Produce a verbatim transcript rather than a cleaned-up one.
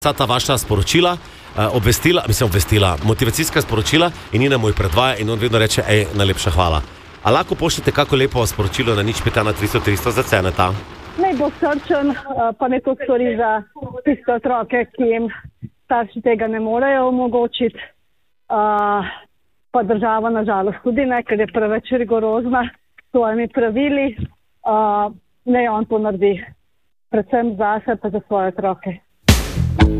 Vsa ta vaša sporočila, uh, obvestila, mislim obvestila, motivacijska sporočila in Nina mu jih predvaja in on vedno reče, ej, najlepša hvala. A lahko pošljete kako lepo sporočilo na nič pet ena tristo tristo za Ceneta? Naj bo srčen, pa ne to stori za tiste otroke, ki jim starši tega ne morejo omogočiti. Uh, pa država nažalost tudi ne, ker je preveč rigorozna s svojimi pravili. Uh, ne on to naredi, predvsem zase pa za svoje otroke.